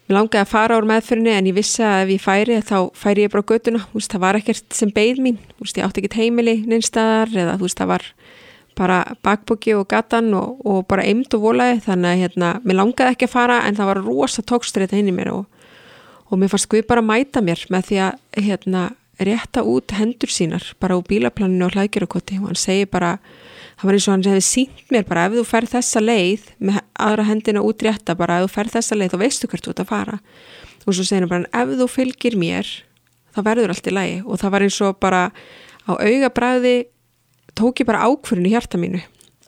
mér langaði að fara úr meðferðinni en ég vissi að ef ég færi þá færi ég bara á götuna, það var ekkert sem beið mín, ég átti ekkert heimili neinstaðar eða það var bara bakpoki og gatan og bara eymd og volaði, þannig að mér langaði ekki að fara en það var rosa tókstreita inn í mér og mér fannst Guð bara mæta mér með því að rétta út hendur sínar bara á bílaplaninu á Hlaðgerðarkoti og hann segir bara, það var eins og hann hefði sýnt mér bara ef þú ferð þessa leið með aðra hendina út rétta bara ef þú ferð þessa leið þá veistu hvert þú ert að fara og svo segir hann bara ef þú fylgir mér þá verður allt í lagi og það var eins og bara á augabragði tók ég bara ákvörðun í hjarta mínu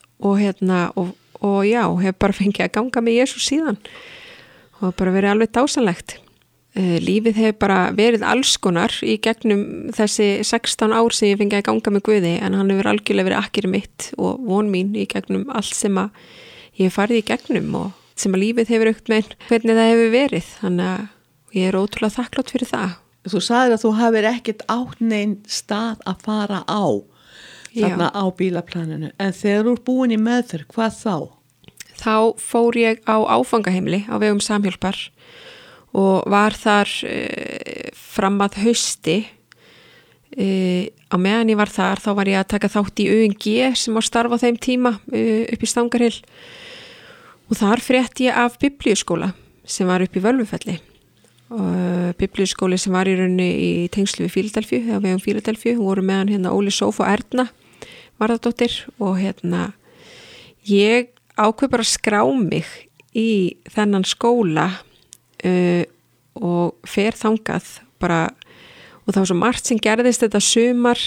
og já, hef bara fengið að ganga með Jesús síðan og bara verið alveg dásanlegt. Lífið hefur bara verið alls konar í gegnum þessi 16 ár sem ég fengið að ganga með Guði en hann hefur algjörlega verið akkeri mitt og von mín í gegnum allt sem að ég hef farið í gegnum og sem að lífið hefur aukt með hvernig það hefur verið, þannig að ég er ótrúlega þakklátt fyrir það. Þú sagðir að þú hafir ekkert átt neinn stað að fara á þarna á bílaplaninu, en þegar þú ert búin í meðferð, hvað þá? Þá fór ég á áfangaheimili á vegum Samhjálpar og var þar fram að hausti. Á meðan ég var þar þá var ég að taka þátt í UNG sem var starfa á þeim tíma upp í Stangarhyl og þar frétti ég af biblíuskóla sem var upp í Völvufelli og biblíuskóli sem var í rauninni í tengslu við Fíladelfíu, eða vegum Fíladelfíu, voru með hann Óli Sóf og Erna Varðardóttir og ég ákveð bara að skrá mig í þennan skóla og fer þangað bara og það var svo margt sem gerðist þetta sumar.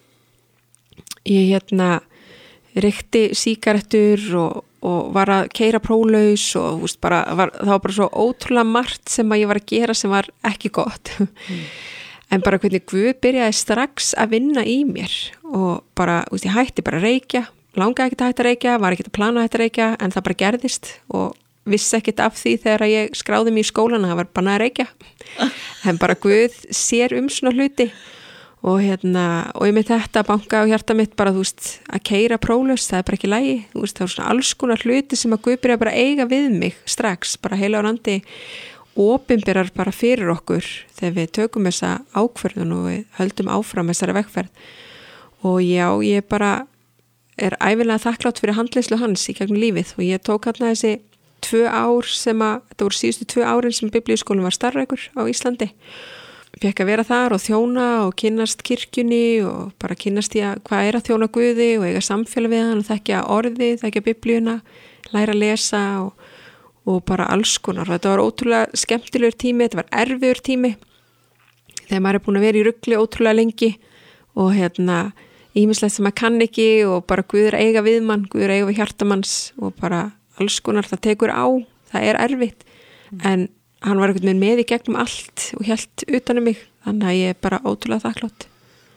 Ég reykti sígarettur og var að keyra próflaus og það var bara svo ótrúlega margt sem að ég var að gera sem var ekki gott. En bara hvernig Guð byrjaði strax að vinna í mér og bara, ég hætti bara að reykja, langaði ekkert að hætta að reykja, var ekkert að plana að hætta að reykja en það bara gerðist og vissi ekkert af því þegar ég skráði mig í skólan að það var bara að reykja. En bara Guð sér svona hluti og ég með þetta banka á hjarta mitt bara, að keyra próflaus, það er bara ekki lægi, það var svona alls konar hluti sem að Guð byrjaði bara að eiga við mig strax, bara heila á randi opinberar bara fyrir okkur þegar við tökum þessa ákvörðun og við höldum áfram þessari vegferð og já, ég bara er ævilega þakklátt fyrir handleiðslu hans í gegnum lífið og ég tók þessi 2 ár þetta voru síðustu 2 árin sem biblíuskólinn var starfrækur á Íslandi. Fékk að vera þar og þjóna og kynnast kirkjunni og bara kynnast ég hvað er að þjóna Guði og eiga samfélag við hann og þekkja orðið, þekkja biblíuna, læra að lesa og bara alls konar. Þetta var ótrúlega skemmtilegur tími, þetta var erfiður tími þegar maður er búin að vera í rugli ótrúlega lengi og ýmislegt sem maður kann ekki og bara Guð er að eiga við mann, Guð er að eiga við hjartamanns og bara alls konar, það tekur á, það er erfitt en hann var einhvern veginn með í gegnum allt og hélt utanum mig, þannig að ég er bara ótrúlega þakklátt.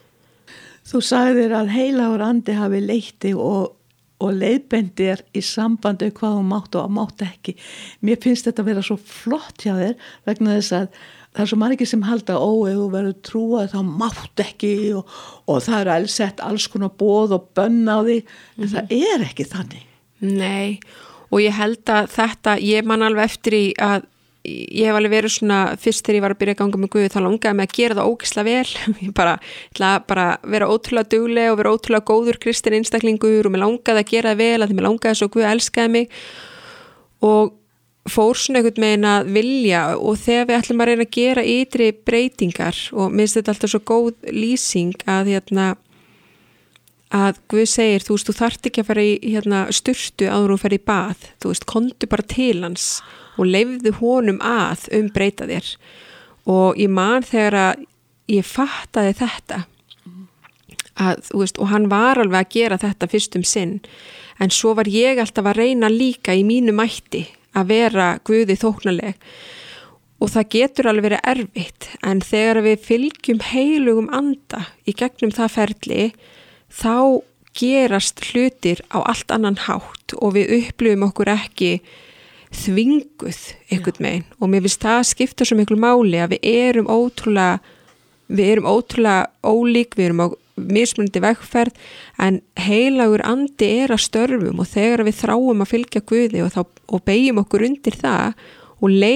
Þú sagðir að heilagur andi hafi leitti og leiðbendir í sambandi hvað þú mátt og mátt ekki. Mér finnst þetta að vera svo flott hjá þér vegna þess að það er svo margir sem halda ef þú verður trúað þá mátt ekki og það er allsett alls konar boð og bönn á því en það er ekki þannig. Nei, og ég held að þetta, ég man alveg eftir í að ég hef alveg verið svona fyrst þegar ég var að byrja að ganga með Guði þá langaði mig að gera það ógeðslega vel ég bara vera ótrúlega dugleg og vera ótrúlega góður kristin einstaklingur og mér langaði að gera það vel að því mér langaði svo Guð elskaði mig og fór svona einhvern veginn að vilja og þegar við ætlum að reyna að gera ytri breytingar og mér finnst þetta alltaf svo góð lýsing að Guð segir, þú þarft ekki að fara í sturtu áður og fara í bað, komdu bara til hans og leifðu honum að breyta þér og ég man þegar að ég fattaði þetta og hann var alveg að gera þetta fyrst sinn en svo var ég alltaf að reyna líka í mínu mætti að vera Guði þóknanleg og það getur alveg verið erfitt en þegar við fylgjum heilugum anda í gegnum það ferli þá gerast hlutir á allt annan hátt og við upplifum okkur ekki þvinguð einhvern megin og mér finnst það skipta svo miklu máli að við erum ótrúlega ólík, við erum á mismunandi vegferð en heilagur andi er að störfum og þegar við þráum að fylgja Guði og beygjum okkur undir það og